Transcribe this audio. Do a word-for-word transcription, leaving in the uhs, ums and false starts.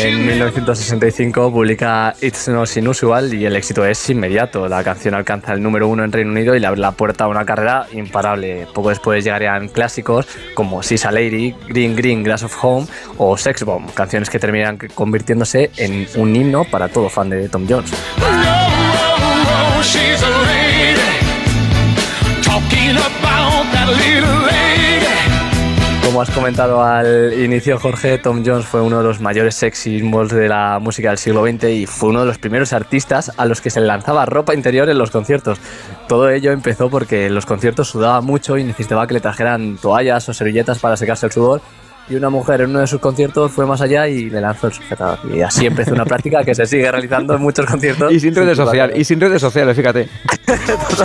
En mil novecientos sesenta y cinco publica It's Not Unusual y el éxito es inmediato. La canción alcanza el número uno en Reino Unido y le abre la puerta a una carrera imparable. Poco después llegarían clásicos como She's a Lady, Green Green Grass of Home o Sex Bomb, canciones que terminan convirtiéndose en un himno para todo fan de Tom Jones. Como has comentado al inicio, Jorge, Tom Jones fue uno de los mayores sex symbols de la música del siglo veinte y fue uno de los primeros artistas a los que se le lanzaba ropa interior en los conciertos. Todo ello empezó porque en los conciertos sudaba mucho y necesitaba que le trajeran toallas o servilletas para secarse el sudor. Y una mujer en uno de sus conciertos fue más allá y le lanzó el sujetador. Y así empezó una práctica que se sigue realizando en muchos conciertos. Y sin redes sociales, y sin redes sociales, fíjate.